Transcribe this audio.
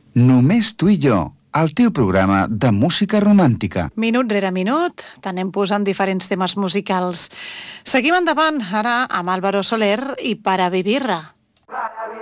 Només tu i jo, el teu programa de música romàntica. Minut rere minut, t'anem posant diferents temes musicals. Seguim endavant, ara amb Álvaro Soler i Para Vivirla.